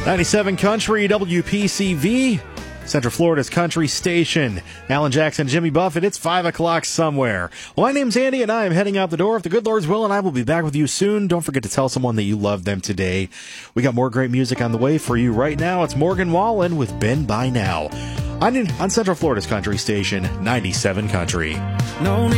97 Country, WPCV, Central Florida's country station. Alan Jackson, Jimmy Buffett, it's 5 o'clock somewhere. Well, my name's Andy, and I am heading out the door. If the good Lord's will, and I will be back with you soon. Don't forget to tell someone that you love them today. We got more great music on the way for you right now. It's Morgan Wallen with Ben By Now on Central Florida's country station, 97 Country. No